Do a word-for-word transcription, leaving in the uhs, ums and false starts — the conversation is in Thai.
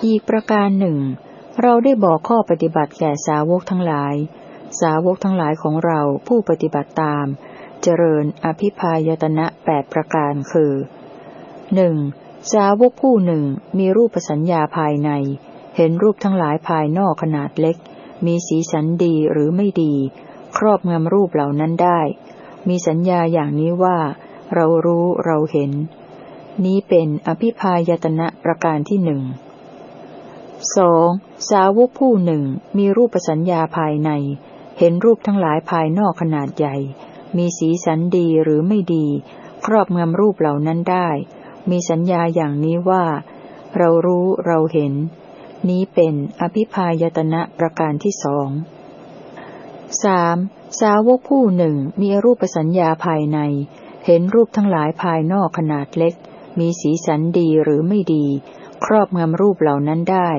อีกประการหนึ่งเราได้บอกข้อปฏิบัติแก่สาวกทั้งหลายสาวกทั้งหลายของเราผู้ปฏิบัติตามเจริญอภิพายตนะแปดประการคือหนึ่งสาวกผู้หนึ่งมีรูปสัญญาภายในเห็นรูปทั้งหลายภายนอกขนาดเล็กมีสีสันดีหรือไม่ดีครอบงำรูปเหล่านั้นได้มีสัญญาอย่างนี้ว่าเรารู้เราเห็นนี้เป็นอภิพายตนะประการที่หนึ่งสองสาวกผู้หนึ่งมีรูปสัญญาภายในเห็นรูปทั้งหลายภายนอกขนาดใหญ่มีสีสันดีหรือไม่ดีครอบงำรูปเหล่านั้นได้มีสัญญาอย่างนี้ว่าเรารู้เราเห็นนี้เป็นอภิพายตนะประการที่สองสามสาวกผู้หนึ่งมีรูปสัญญาภายในเห็นรูปทั้งหลายภายนอกขนาดเล็กมีสีสันดีหรือไม่ดีครอบงำรูปเหล่านั้นได้